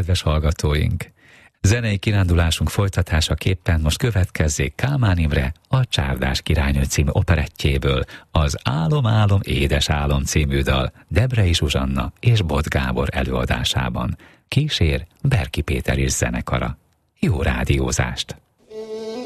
kedves hallgatóink! Zenei kirándulásunk folytatásaképpen most következzék Kálmán Imre a Csárdás királynő című operettjéből az Álom, álom, édes álom című dal Debrei Zsuzsanna és Bot Gábor előadásában. Kísér Berki Péter és zenekara. Jó rádiózást!